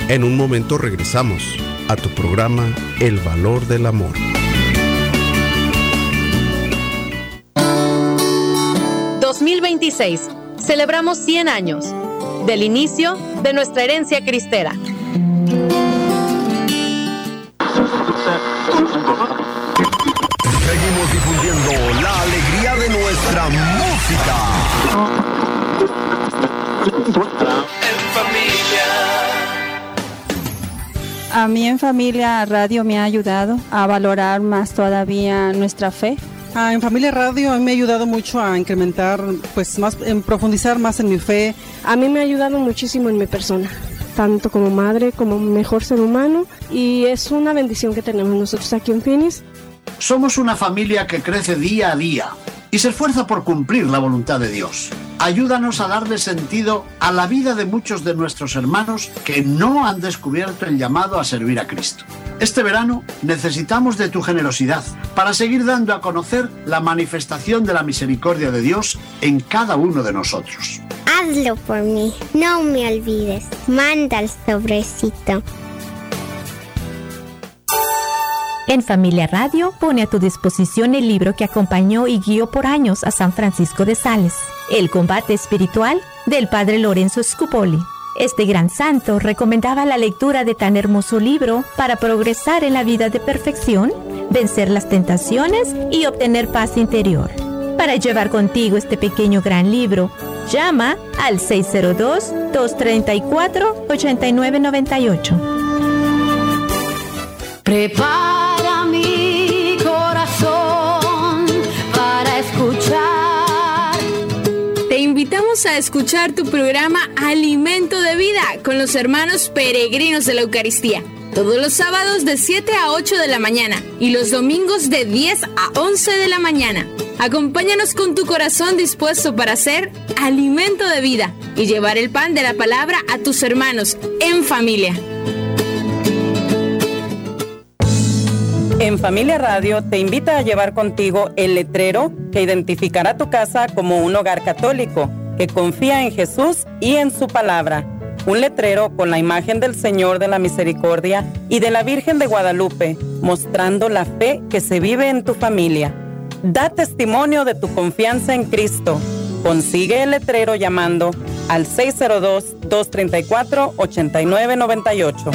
En un momento regresamos a tu programa El Valor del Amor. ...2026... celebramos 100 años... del inicio de nuestra herencia cristera. Seguimos difundiendo la alegría de nuestra música. En familia. A mí en Familia Radio me ha ayudado a valorar más todavía nuestra fe. En Familia Radio a mí me ha ayudado mucho a incrementar, pues más, en profundizar más en mi fe. A mí me ha ayudado muchísimo en mi persona, tanto como madre, como mejor ser humano, y es una bendición que tenemos nosotros aquí en Phoenix. Somos una familia que crece día a día y se esfuerza por cumplir la voluntad de Dios. Ayúdanos a darle sentido a la vida de muchos de nuestros hermanos que no han descubierto el llamado a servir a Cristo. Este verano necesitamos de tu generosidad para seguir dando a conocer la manifestación de la misericordia de Dios en cada uno de nosotros. Hazlo por mí, no me olvides. Manda el sobrecito. En Familia Radio pone a tu disposición el libro que acompañó y guió por años a San Francisco de Sales, El combate espiritual del Padre Lorenzo Scupoli. Este gran santo recomendaba la lectura de tan hermoso libro para progresar en la vida de perfección, vencer las tentaciones y obtener paz interior. Para llevar contigo este pequeño gran libro, llama al 602-234-8998. Prepara mi corazón para escuchar. Te invitamos a escuchar tu programa Alimento de Vida con los hermanos peregrinos de la Eucaristía. Todos los sábados de 7 a 8 de la mañana y los domingos de 10 a 11 de la mañana. Acompáñanos con tu corazón dispuesto para ser alimento de vida y llevar el pan de la palabra a tus hermanos en familia. En Familia Radio te invita a llevar contigo el letrero que identificará tu casa como un hogar católico que confía en Jesús y en su palabra. Un letrero con la imagen del Señor de la Misericordia y de la Virgen de Guadalupe, mostrando la fe que se vive en tu familia. Da testimonio de tu confianza en Cristo. Consigue el letrero llamando al 602-234-8998.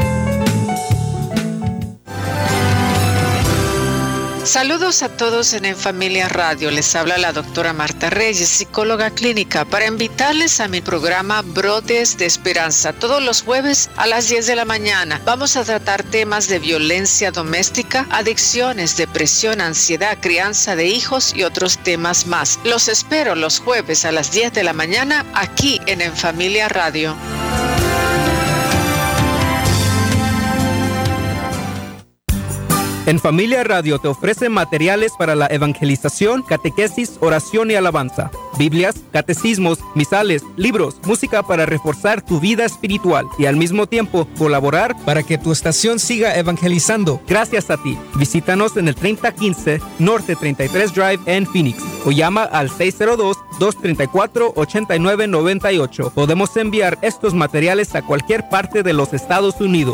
Saludos a todos en Familia Radio. Les habla la doctora Marta Reyes, psicóloga clínica, para invitarles a mi programa Brotes de Esperanza. Todos los jueves a las 10 de la mañana vamos a tratar temas de violencia doméstica, adicciones, depresión, ansiedad, crianza de hijos y otros temas más. Los espero los jueves a las 10 de la mañana aquí en Familia Radio. En Familia Radio te ofrece materiales para la evangelización, catequesis, oración y alabanza, Biblias, catecismos, misales, libros, música para reforzar tu vida espiritual y al mismo tiempo colaborar para que tu estación siga evangelizando. Gracias a ti. Visítanos en el 3015 Norte 33 Drive en Phoenix o llama al 602-234-8998. Podemos enviar estos materiales a cualquier parte de los Estados Unidos.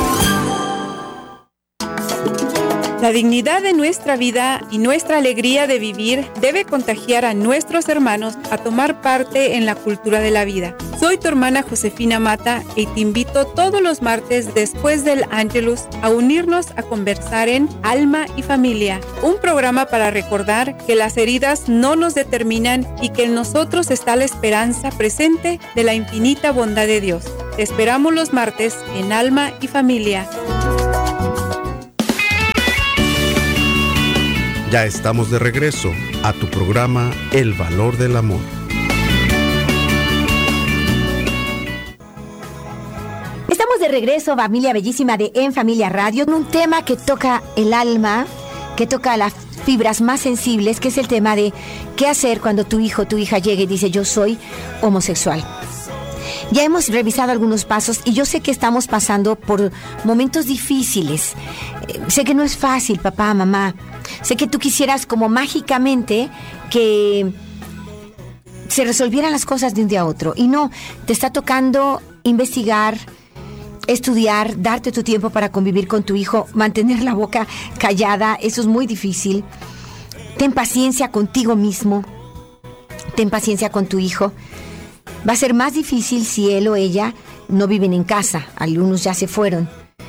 La dignidad de nuestra vida y nuestra alegría de vivir debe contagiar a nuestros hermanos a tomar parte en la cultura de la vida. Soy tu hermana Josefina Mata y te invito todos los martes después del Ángelus a unirnos a conversar en Alma y Familia, un programa para recordar que las heridas no nos determinan y que en nosotros está la esperanza presente de la infinita bondad de Dios. Te esperamos los martes en Alma y Familia. Ya estamos de regreso a tu programa El Valor del Amor. Estamos de regreso, familia bellísima de En Familia Radio, un tema que toca el alma, que toca las fibras más sensibles, que es el tema de qué hacer cuando tu hijo o tu hija llegue y dice yo soy homosexual. Ya hemos revisado algunos pasos y yo sé que estamos pasando por momentos difíciles. Sé que no es fácil, papá, mamá. Sé que tú quisieras como mágicamente que se resolvieran las cosas de un día a otro. Y no, te está tocando investigar, estudiar, darte tu tiempo para convivir con tu hijo, mantener la boca callada, eso es muy difícil. Ten paciencia contigo mismo, ten paciencia con tu hijo. Va a ser más difícil si él o ella no viven en casa, algunos ya se fueron.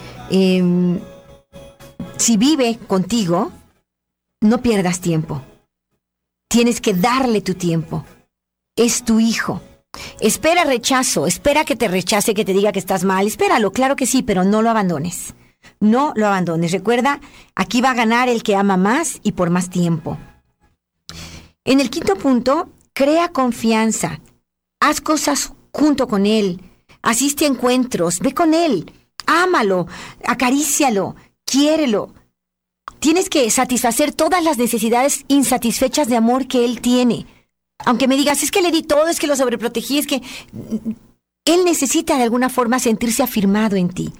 Si vive contigo, no pierdas tiempo. Tienes que darle tu tiempo. Es tu hijo. Espera rechazo, espera que te rechace, que te diga que estás mal. Espéralo, claro que sí, pero no lo abandones. No lo abandones. Recuerda, aquí va a ganar el que ama más y por más tiempo. En el quinto punto, crea confianza. Haz cosas junto con él. Asiste a encuentros, ve con él. Ámalo, acarícialo, quiérelo. Tienes que satisfacer todas las necesidades insatisfechas de amor que él tiene. Aunque me digas, es que le di todo, es que lo sobreprotegí, es que él necesita de alguna forma sentirse afirmado en ti.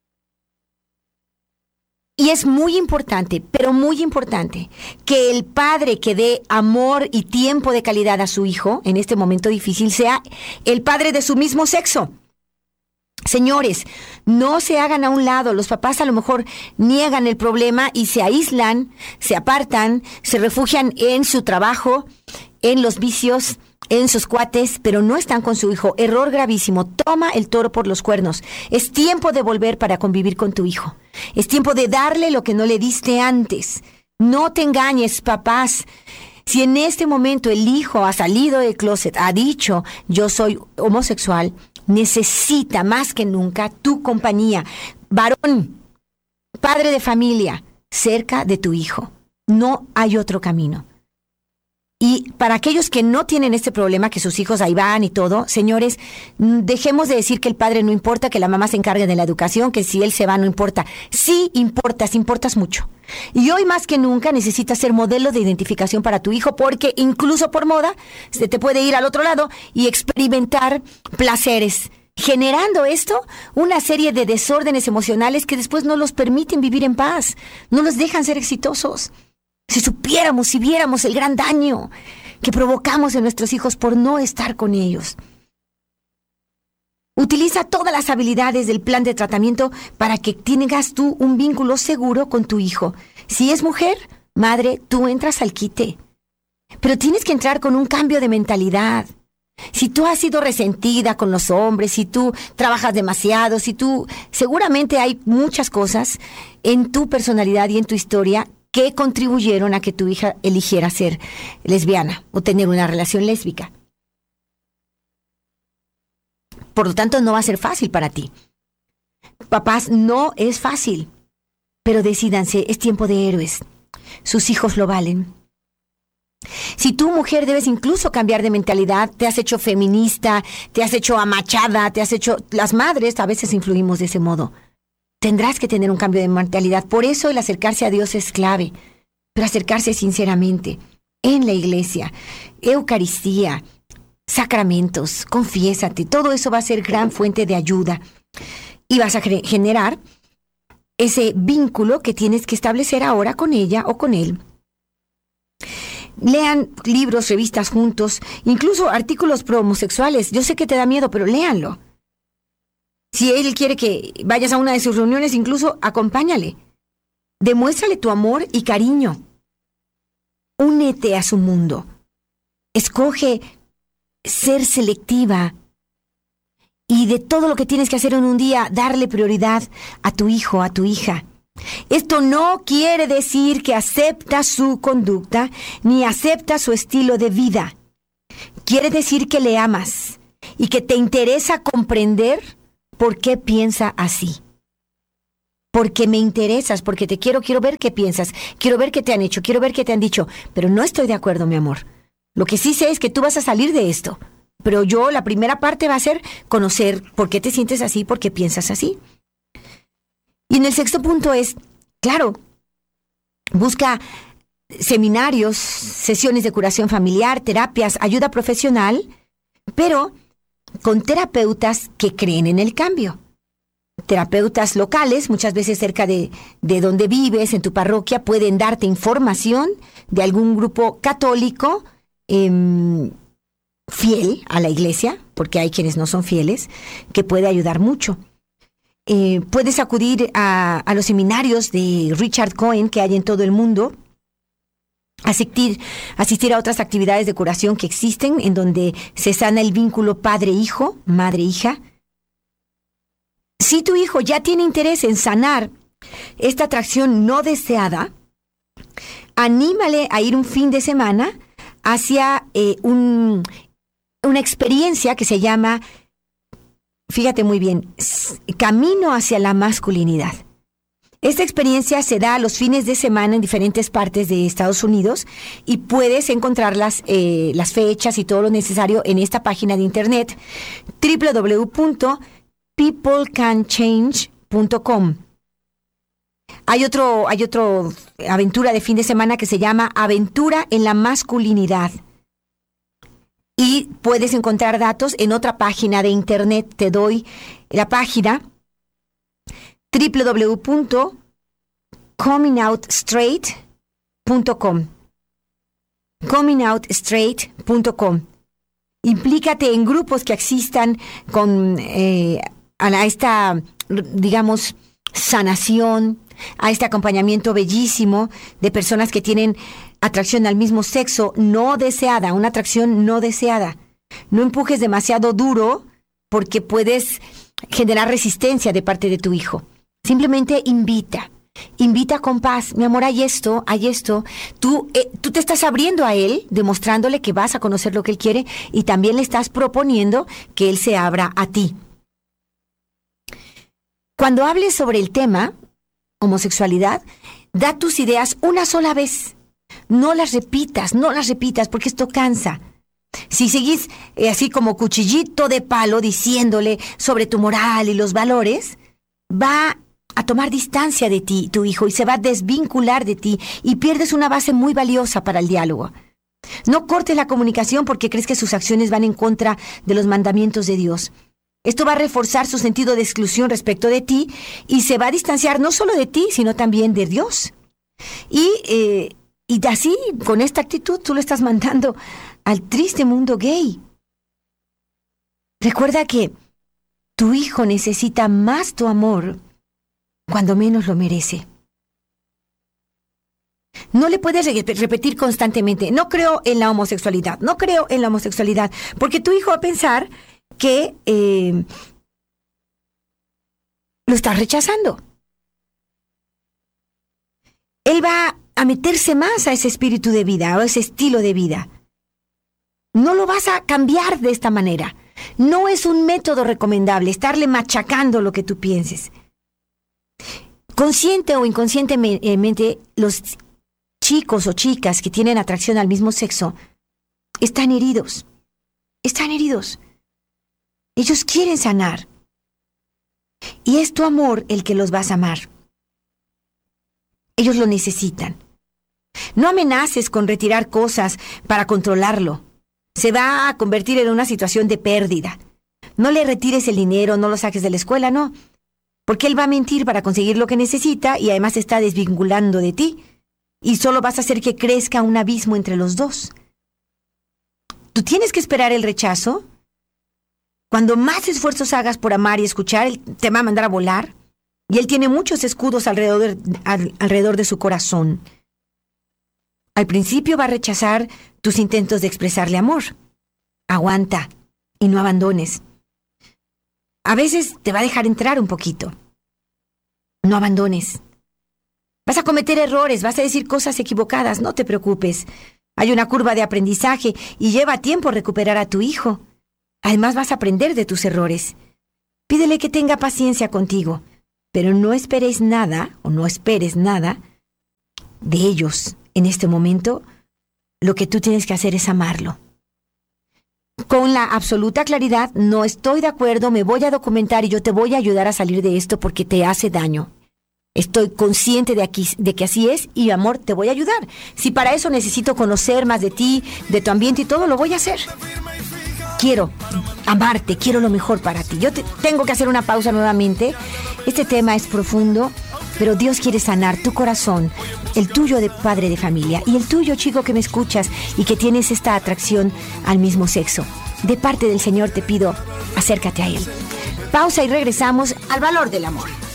Y es muy importante, pero muy importante, que el padre que dé amor y tiempo de calidad a su hijo en este momento difícil sea el padre de su mismo sexo. Señores, no se hagan a un lado. Los papás a lo mejor niegan el problema y se aíslan, se apartan, se refugian en su trabajo, en los vicios, en sus cuates, pero no están con su hijo. Error gravísimo. Toma el toro por los cuernos. Es tiempo de volver para convivir con tu hijo. Es tiempo de darle lo que no le diste antes. No te engañes, papás. Si en este momento el hijo ha salido del closet, ha dicho, yo soy homosexual, necesita más que nunca tu compañía. Varón, padre de familia, cerca de tu hijo. No hay otro camino. Y para aquellos que no tienen este problema, que sus hijos ahí van y todo, señores, dejemos de decir que el padre no importa, que la mamá se encargue de la educación, que si él se va no importa. Sí importas mucho. Y hoy más que nunca necesitas ser modelo de identificación para tu hijo, porque incluso por moda se te puede ir al otro lado y experimentar placeres, generando esto una serie de desórdenes emocionales que después no los permiten vivir en paz, no los dejan ser exitosos. Si supiéramos, si viéramos el gran daño que provocamos en nuestros hijos por no estar con ellos. Utiliza todas las habilidades del plan de tratamiento para que tengas tú un vínculo seguro con tu hijo. Si es mujer, madre, tú entras al quite. Pero tienes que entrar con un cambio de mentalidad. Si tú has sido resentida con los hombres, si tú trabajas demasiado, seguramente hay muchas cosas en tu personalidad y en tu historia que contribuyeron a que tu hija eligiera ser lesbiana o tener una relación lésbica. Por lo tanto, no va a ser fácil para ti. Papás, no es fácil, pero decídanse, es tiempo de héroes. Sus hijos lo valen. Si tú, mujer, debes incluso cambiar de mentalidad, te has hecho feminista, te has hecho amachada, las madres a veces influimos de ese modo. Tendrás que tener un cambio de mentalidad. Por eso el acercarse a Dios es clave. Pero acercarse sinceramente. En la iglesia, Eucaristía, sacramentos, confiésate. Todo eso va a ser gran fuente de ayuda. Y vas a generar ese vínculo que tienes que establecer ahora con ella o con él. Lean libros, revistas juntos, incluso artículos pro homosexuales. Yo sé que te da miedo, pero léanlo. Si él quiere que vayas a una de sus reuniones, incluso acompáñale. Demuéstrale tu amor y cariño. Únete a su mundo. Escoge ser selectiva. Y de todo lo que tienes que hacer en un día, darle prioridad a tu hijo, a tu hija. Esto no quiere decir que aceptas su conducta ni aceptas su estilo de vida. Quiere decir que le amas y que te interesa comprender por qué piensa así. Porque me interesas, porque te quiero ver qué piensas, quiero ver qué te han hecho, quiero ver qué te han dicho, pero no estoy de acuerdo, mi amor. Lo que sí sé es que tú vas a salir de esto, pero la primera parte va a ser conocer por qué te sientes así, por qué piensas así. Y en el sexto punto es, claro, busca seminarios, sesiones de curación familiar, terapias, ayuda profesional, pero con terapeutas que creen en el cambio. Terapeutas locales, muchas veces cerca de donde vives, en tu parroquia, pueden darte información de algún grupo católico fiel a la iglesia, porque hay quienes no son fieles, que puede ayudar mucho. puedes acudir a los seminarios de Richard Cohen que hay en todo el mundo. Asistir a otras actividades de curación que existen, en donde se sana el vínculo padre-hijo, madre-hija. Si tu hijo ya tiene interés en sanar esta atracción no deseada, anímale a ir un fin de semana hacia una experiencia que se llama, fíjate muy bien, Camino hacia la masculinidad. Esta experiencia se da los fines de semana en diferentes partes de Estados Unidos y puedes encontrar las fechas y todo lo necesario en esta página de internet www.peoplecanchange.com. Hay otro aventura de fin de semana que se llama Aventura en la Masculinidad. Y puedes encontrar datos en otra página de internet. Te doy la página www.comingoutstraight.com. comingoutstraight.com. Implícate en grupos que existan con a esta, digamos, sanación, a este acompañamiento bellísimo de personas que tienen atracción al mismo sexo no deseada, una atracción no deseada. No empujes demasiado duro porque puedes generar resistencia de parte de tu hijo. Simplemente invita con paz. Mi amor, hay esto. Tú te estás abriendo a él, demostrándole que vas a conocer lo que él quiere y también le estás proponiendo que él se abra a ti. Cuando hables sobre el tema homosexualidad, da tus ideas una sola vez. No las repitas porque esto cansa. Si seguís así como cuchillito de palo diciéndole sobre tu moral y los valores, va a tomar distancia de ti, tu hijo, y se va a desvincular de ti y pierdes una base muy valiosa para el diálogo. No cortes la comunicación porque crees que sus acciones van en contra de los mandamientos de Dios. Esto va a reforzar su sentido de exclusión respecto de ti y se va a distanciar no solo de ti, sino también de Dios. Y así, con esta actitud, tú lo estás mandando al triste mundo gay. Recuerda que tu hijo necesita más tu amor cuando menos lo merece. No le puedes repetir constantemente, no creo en la homosexualidad, porque tu hijo va a pensar que lo estás rechazando. Él va a meterse más a ese espíritu de vida o ese estilo de vida. No lo vas a cambiar de esta manera. No es un método recomendable estarle machacando lo que tú pienses. Consciente o inconscientemente, los chicos o chicas que tienen atracción al mismo sexo están heridos. Ellos quieren sanar. Y es tu amor el que los vas a amar. Ellos lo necesitan. No amenaces con retirar cosas para controlarlo. Se va a convertir en una situación de pérdida. No le retires el dinero, no lo saques de la escuela, no. Porque él va a mentir para conseguir lo que necesita y además se está desvinculando de ti. Y solo vas a hacer que crezca un abismo entre los dos. Tú tienes que esperar el rechazo. Cuando más esfuerzos hagas por amar y escuchar, él te va a mandar a volar. Y él tiene muchos escudos alrededor de su corazón. Al principio va a rechazar tus intentos de expresarle amor. Aguanta y no abandones. A veces te va a dejar entrar un poquito. No abandones. Vas a cometer errores, vas a decir cosas equivocadas, no te preocupes. Hay una curva de aprendizaje y lleva tiempo recuperar a tu hijo. Además vas a aprender de tus errores. Pídele que tenga paciencia contigo, pero no esperes nada de ellos. En este momento, lo que tú tienes que hacer es amarlo. Con la absoluta claridad, no estoy de acuerdo, me voy a documentar y yo te voy a ayudar a salir de esto porque te hace daño. Estoy consciente de que así es y, amor, te voy a ayudar. Si para eso necesito conocer más de ti, de tu ambiente y todo, lo voy a hacer. Quiero amarte, quiero lo mejor para ti. Yo tengo que hacer una pausa nuevamente. Este tema es profundo, pero Dios quiere sanar tu corazón, el tuyo de padre de familia y el tuyo, chico, que me escuchas y que tienes esta atracción al mismo sexo. De parte del Señor te pido, acércate a Él. Pausa y regresamos al valor del amor.